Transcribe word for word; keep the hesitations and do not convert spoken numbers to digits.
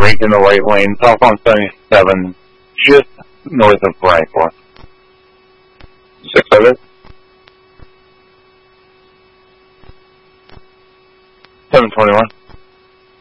brake in the right lane, south on seventy-seven, just north of Franklin. Six of it. seven twenty-one.